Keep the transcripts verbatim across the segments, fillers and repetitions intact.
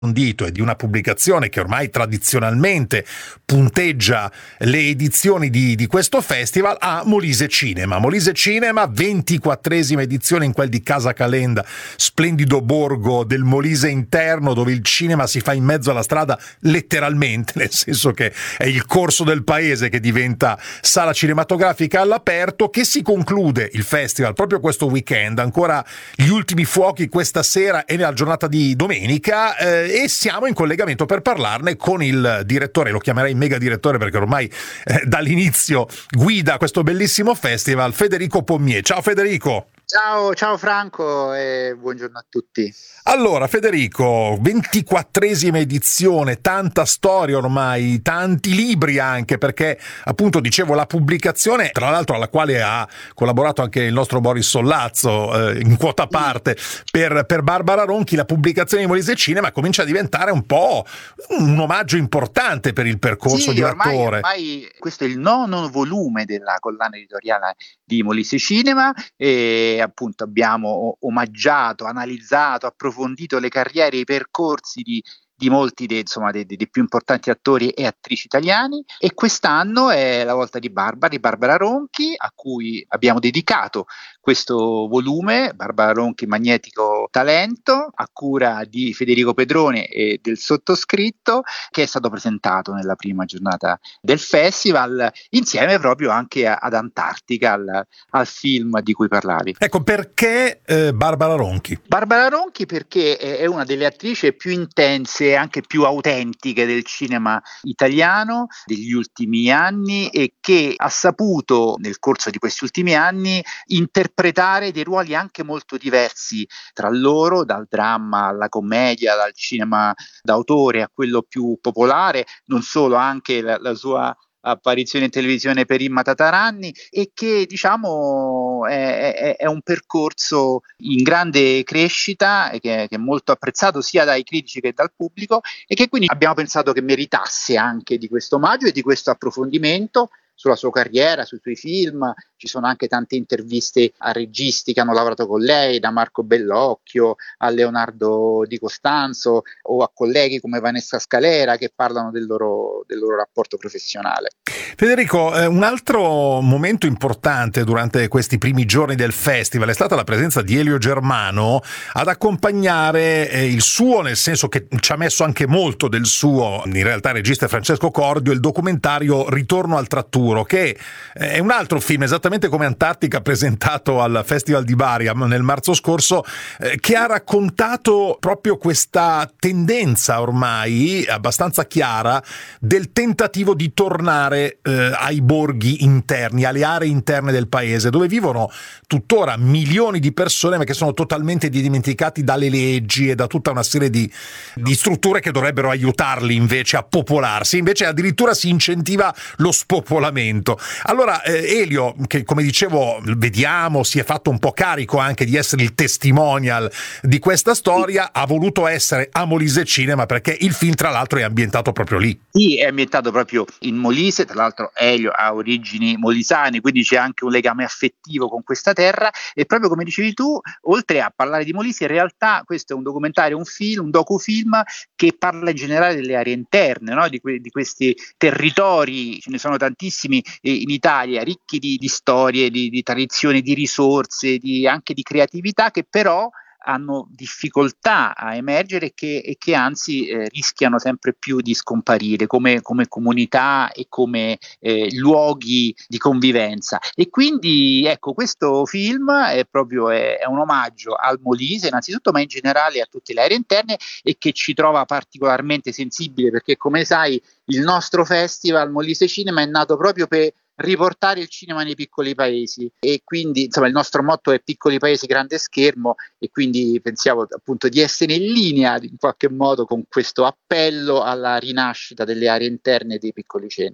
approfondito e di una pubblicazione che ormai tradizionalmente punteggia le edizioni di, di questo festival, a Molise Cinema. Molise Cinema, ventiquattresima edizione in quel di Casa Calenda, splendido borgo del Molise interno, dove il cinema si fa in mezzo alla strada letteralmente, nel senso che è il corso del paese che diventa sala cinematografica all'aperto, che si conclude il festival proprio questo weekend, ancora gli ultimi fuochi questa sera e nella giornata di domenica, eh, e siamo in collegamento per parlarne con il direttore, lo chiamerei mega direttore perché ormai eh, dall'inizio guida questo bellissimo festival, Federico Pommier. Ciao Federico! Ciao, ciao Franco e buongiorno a tutti. Allora Federico, ventiquattresima edizione, tanta storia ormai, tanti libri anche, perché appunto dicevo la pubblicazione, tra l'altro alla quale ha collaborato anche il nostro Boris Sollazzo eh, in quota parte per, per Barbara Ronchi, la pubblicazione di Molise Cinema comincia a diventare un po' un omaggio importante per il percorso sì, di un ormai, attore. Ormai questo è il nono volume della collana editoriale di Molise Cinema e appunto abbiamo omaggiato, analizzato, approfondito le carriere e i percorsi di, di molti dei, insomma, dei, dei più importanti attori e attrici italiani, e quest'anno è la volta di Barbara, di Barbara Ronchi, a cui abbiamo dedicato questo volume, Barbara Ronchi Magnetico Talento, a cura di Federico Pedrone e del sottoscritto, che è stato presentato nella prima giornata del festival, insieme proprio anche a, ad Antartica, al, al film di cui parlavi. Ecco, perché eh, Barbara Ronchi? Barbara Ronchi perché è una delle attrici più intense e anche più autentiche del cinema italiano degli ultimi anni, e che ha saputo nel corso di questi ultimi anni interpretare dei ruoli anche molto diversi tra loro, dal dramma alla commedia, dal cinema d'autore a quello più popolare, non solo, anche la, la sua apparizione in televisione per Imma Tataranni, e che diciamo è, è, è un percorso in grande crescita, che, che è molto apprezzato sia dai critici che dal pubblico, e che quindi abbiamo pensato che meritasse anche di questo omaggio e di questo approfondimento sulla sua carriera, sui suoi film. Ci sono anche tante interviste a registi che hanno lavorato con lei, da Marco Bellocchio a Leonardo Di Costanzo, o a colleghi come Vanessa Scalera, che parlano del loro, del loro rapporto professionale. Federico, eh, un altro momento importante durante questi primi giorni del festival è stata la presenza di Elio Germano ad accompagnare eh, il suo, nel senso che ci ha messo anche molto del suo, in realtà il regista Francesco Cordio, il documentario Ritorno al Tratturo, che è un altro film esattamente come Antartica, presentato al Festival di Bari nel marzo scorso, eh, che ha raccontato proprio questa tendenza ormai abbastanza chiara del tentativo di tornare eh, ai borghi interni, alle aree interne del paese, dove vivono tuttora milioni di persone, ma che sono totalmente dimenticati dalle leggi e da tutta una serie di, di strutture che dovrebbero aiutarli invece a popolarsi. Invece addirittura si incentiva lo spopolamento. Allora eh, Elio, che come dicevo vediamo si è fatto un po' carico anche di essere il testimonial di questa storia, ha voluto essere a Molise Cinema perché il film tra l'altro è ambientato proprio lì. Sì, è ambientato proprio in Molise, tra l'altro Elio ha origini molisane, quindi c'è anche un legame affettivo con questa terra, e proprio come dicevi tu, oltre a parlare di Molise, in realtà questo è un documentario, un film, un docufilm che parla in generale delle aree interne, no? di, que- di questi territori, ce ne sono tantissimi eh, in Italia, ricchi di, di storie, di, di tradizioni, di risorse, di, anche di creatività, che però hanno difficoltà a emergere e che, e che anzi eh, rischiano sempre più di scomparire come, come comunità e come eh, luoghi di convivenza. E quindi ecco, questo film è proprio è, è un omaggio al Molise innanzitutto, ma in generale a tutte le aree interne, e che ci trova particolarmente sensibile perché, come sai, il nostro festival Molise Cinema è nato proprio per riportare il cinema nei piccoli paesi, e quindi insomma il nostro motto è piccoli paesi, grande schermo, e quindi pensiamo appunto di essere in linea in qualche modo con questo appello alla rinascita delle aree interne dei piccoli centri.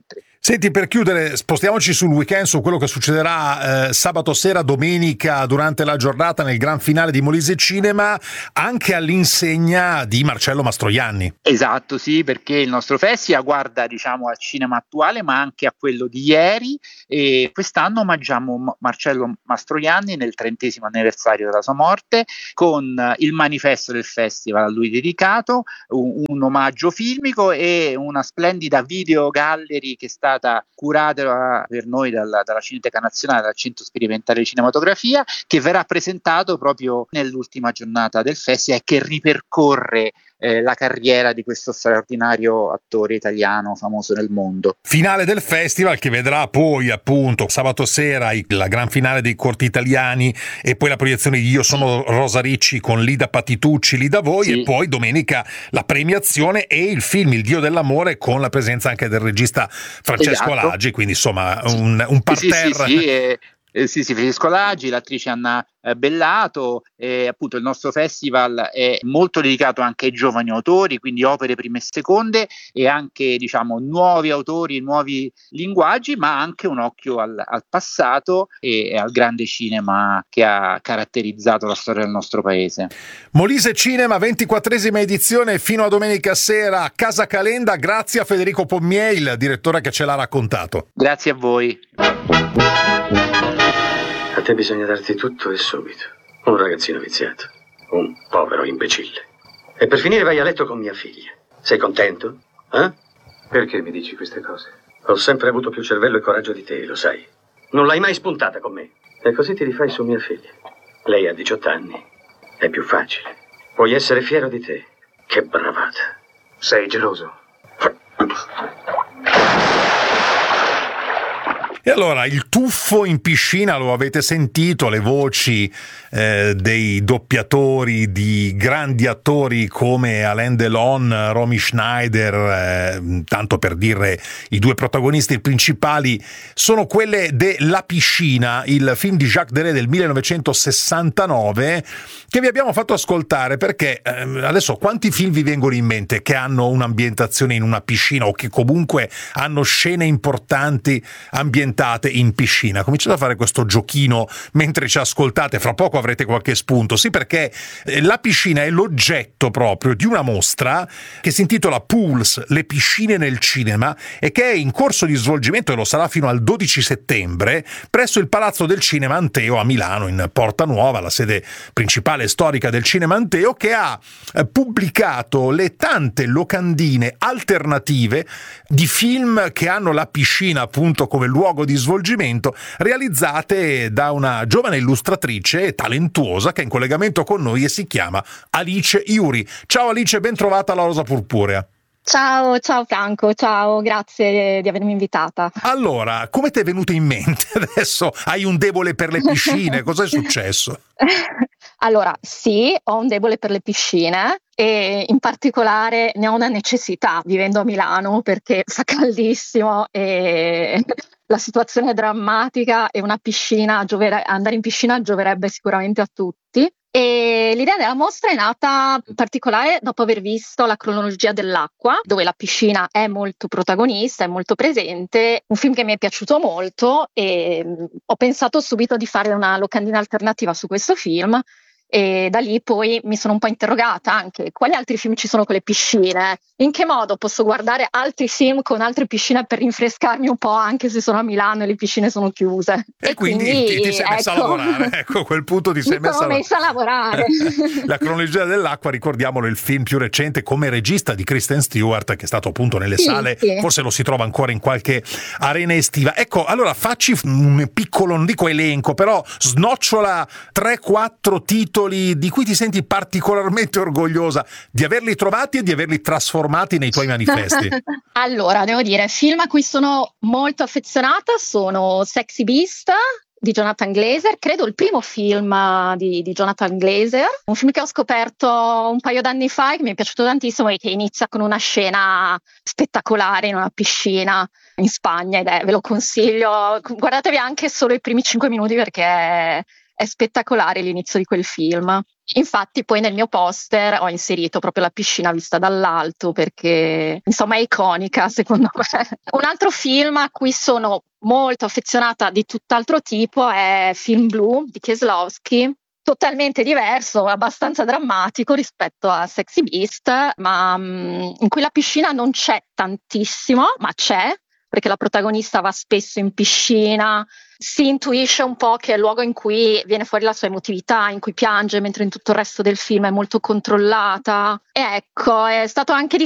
Senti, per chiudere, spostiamoci sul weekend, su quello che succederà eh, sabato sera, domenica, durante la giornata nel gran finale di Molise Cinema, anche all'insegna di Marcello Mastroianni. Esatto, sì, perché il nostro festival guarda, diciamo, al cinema attuale, ma anche a quello di ieri, e quest'anno omaggiamo Marcello Mastroianni nel trentesimo anniversario della sua morte, con il manifesto del festival a lui dedicato, un, un omaggio filmico e una splendida video gallery che sta stata curata per noi dalla, dalla Cineteca Nazionale, dal Centro Sperimentale di Cinematografia, che verrà presentato proprio nell'ultima giornata del festival e che ripercorre eh, la carriera di questo straordinario attore italiano famoso nel mondo. Finale del festival che vedrà poi appunto sabato sera la gran finale dei corti italiani e poi la proiezione di Io sono Rosa Ricci con Lida Patitucci, Lida Voi, sì. E poi domenica la premiazione e il film Il Dio dell'amore con la presenza anche del regista Francesco esatto. Laggi, quindi insomma un, un parterre. Sì, sì, sì, e, eh, sì, sì, Francesco Laggi, l'attrice Anna eh, Bellato, e appunto il nostro festival è molto dedicato anche ai giovani autori, quindi opere prime e seconde e anche, diciamo, nuovi autori, nuovi linguaggi, ma anche un occhio al, al passato e, e al grande cinema che ha caratterizzato la storia del nostro paese. Molise Cinema, ventiquattresima edizione fino a domenica sera, Casa Calenda. Grazie a Federico Pommier, il direttore che ce l'ha raccontato. Grazie a voi. A te bisogna darti tutto e subito. Un ragazzino viziato, un povero imbecille. E per finire vai a letto con mia figlia. Sei contento? Eh? Perché mi dici queste cose? Ho sempre avuto più cervello e coraggio di te, lo sai. Non l'hai mai spuntata con me. E così ti rifai su mia figlia. Lei ha diciotto anni. È più facile. Puoi essere fiero di te. Che bravata. Sei geloso? E allora, il tuffo in piscina lo avete sentito, le voci eh, dei doppiatori di grandi attori come Alain Delon, Romy Schneider, eh, tanto per dire i due protagonisti principali, sono quelle de La piscina, il film di Jacques Deray del millenovecentosessantanove, che vi abbiamo fatto ascoltare perché eh, adesso quanti film vi vengono in mente che hanno un'ambientazione in una piscina o che comunque hanno scene importanti ambientate in piscina? Cominciate a fare questo giochino mentre ci ascoltate, fra poco avrete qualche spunto. Sì, perché la piscina è l'oggetto proprio di una mostra che si intitola Pools, le piscine nel cinema, e che è in corso di svolgimento e lo sarà fino al dodici settembre presso il Palazzo del Cinema Anteo a Milano, in Porta Nuova, la sede principale storica del Cinema Anteo, che ha pubblicato le tante locandine alternative di film che hanno la piscina appunto come luogo di svolgimento, realizzate da una giovane illustratrice talentuosa che è in collegamento con noi e si chiama Alice Iuri. Ciao Alice, ben trovata alla Rosa Purpurea. Ciao, ciao Franco, ciao, grazie di avermi invitata. Allora, come ti è venuto in mente? Adesso hai un debole per le piscine, cosa è successo? Allora, sì, ho un debole per le piscine e in particolare ne ho una necessità vivendo a Milano perché fa caldissimo e la situazione è drammatica e una piscina, giovere- andare in piscina gioverebbe sicuramente a tutti. E l'idea della mostra è nata in particolare dopo aver visto La cronologia dell'acqua, dove la piscina è molto protagonista, è molto presente, un film che mi è piaciuto molto e mh, ho pensato subito di fare una locandina alternativa su questo film. E da lì poi mi sono un po' interrogata anche quali altri film ci sono con le piscine, in che modo posso guardare altri film con altre piscine per rinfrescarmi un po' anche se sono a Milano e le piscine sono chiuse. E, e quindi, quindi ti, ti sei messa ecco, a lavorare, ecco, a quel punto ti sei mi messa, sono messa a lavorare. La cronologia dell'acqua, ricordiamolo, il film più recente come regista di Kristen Stewart, che è stato appunto nelle sì, sale, sì. Forse lo si trova ancora in qualche arena estiva. Ecco, allora facci un piccolo, non dico elenco, però snocciola tre quattro titoli di cui ti senti particolarmente orgogliosa di averli trovati e di averli trasformati nei tuoi manifesti. Allora, devo dire, film a cui sono molto affezionata sono Sexy Beast di Jonathan Glazer, credo il primo film di, di Jonathan Glazer, un film che ho scoperto un paio d'anni fa e che mi è piaciuto tantissimo e che inizia con una scena spettacolare in una piscina in Spagna ed è, ve lo consiglio, guardatevi anche solo i primi cinque minuti perché è È spettacolare l'inizio di quel film. Infatti poi nel mio poster ho inserito proprio la piscina vista dall'alto perché insomma è iconica secondo me. Un altro film a cui sono molto affezionata di tutt'altro tipo è Film Blu di Kieslowski, totalmente diverso, abbastanza drammatico rispetto a Sexy Beast, ma um, in cui la piscina non c'è tantissimo, ma c'è, perché la protagonista va spesso in piscina, si intuisce un po' che è il luogo in cui viene fuori la sua emotività, in cui piange, mentre in tutto il resto del film è molto controllata. E ecco, è stato anche